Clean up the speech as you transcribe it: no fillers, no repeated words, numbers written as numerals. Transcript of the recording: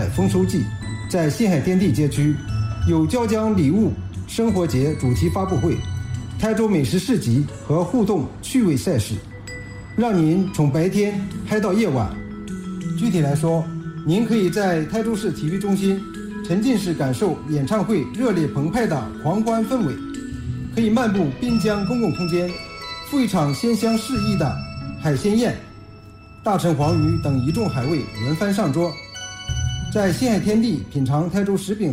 海丰收季，在新海天地街区有椒江礼物生活节主题发布会、台州美食市集和互动趣味赛事，让您从白天嗨到夜晚。具体来说，您可以在台州市体育中心沉浸式感受演唱会热烈澎湃的狂欢氛围，可以漫步滨江公共空间，赴一场鲜香适宜的海鲜宴，大陈黄鱼等一众海味轮番上桌，在新海天地品尝台州食品